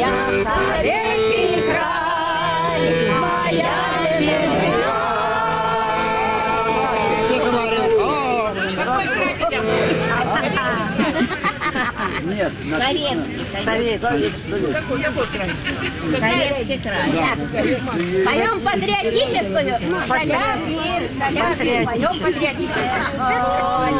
моя Советский край, моя земля. Нет, Советский край. Поем патриотическую. Шаляпи, поем патриотическую.